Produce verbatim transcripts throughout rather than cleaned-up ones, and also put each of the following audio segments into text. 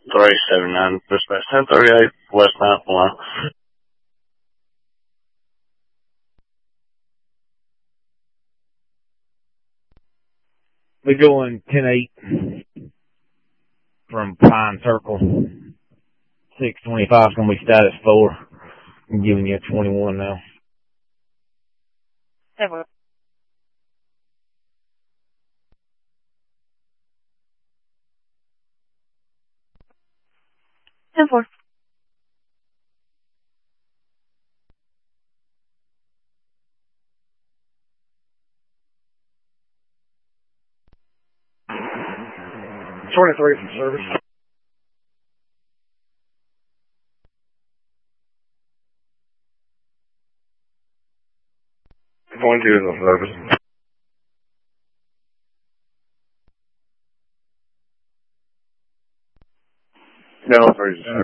three seventy-nine, dispatch ten thirty-eight, West Ninth Line. We're going ten eight from Pine Circle. six twenty-five is going to be status four. I'm giving you a twenty-one now. Seven. ten four. twenty-three from service. twenty-two is on service. No, three zero.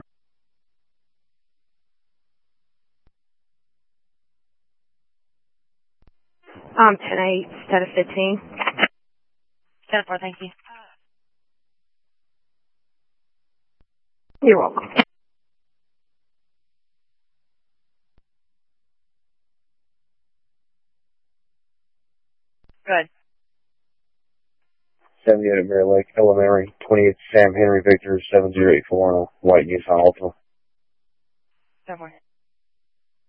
Um, ten eight, status fifteen. ten four, thank you. You're welcome. Good. seventy-eight at Bear Lake, Elementary, twenty-eight Sam Henry Victor, seven zero eight four, on a white Nissan Altima. ten four.